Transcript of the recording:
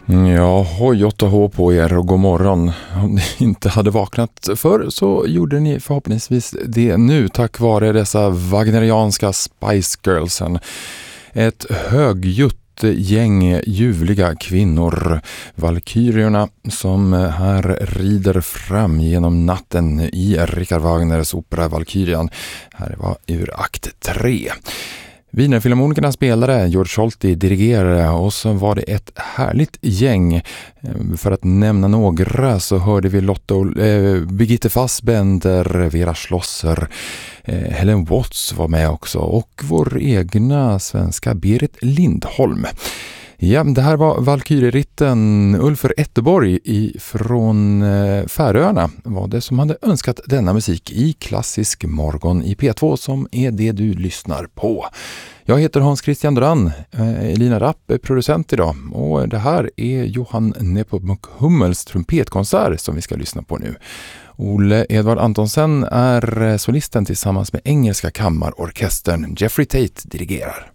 Ja, hoj 8H på er och god morgon. Om ni inte hade vaknat förr så gjorde ni förhoppningsvis det nu tack vare dessa wagnerianska Spice Girlsen. Ett högljutt gäng ljuvliga kvinnor, valkyrierna som här rider fram genom natten i Richard Wagners opera Valkyrien. Här var ur akt 3. Wienerfilharmonikerna spelade, Georg Scholti dirigerade och så var det ett härligt gäng. För att nämna några så hörde vi Birgitte Fassbender, Vera Schlosser, Helen Watts var med också och vår egna svenska Berit Lindholm. Ja, det här var Valkyrieritten. Ulfer Etterborg från Färöarna var det som hade önskat denna musik i klassisk morgon i P2 som är det du lyssnar på. Jag heter Hans Christian Duran, Elina Rapp är producent idag och det här är Johan Nepomuk Hummels trumpetkonsert som vi ska lyssna på nu. Ole Edvard Antonsen är solisten tillsammans med engelska kammarorkestern. Jeffrey Tate dirigerar.